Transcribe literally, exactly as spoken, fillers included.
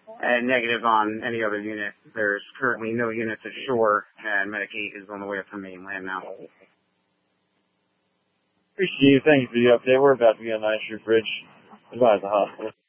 and negative on any other unit. There's currently no units ashore, and Medicaid is on the way up from mainland now. Appreciate you. Thank you for the update. We're about to be on the Ice Street Bridge. Advise the hospital.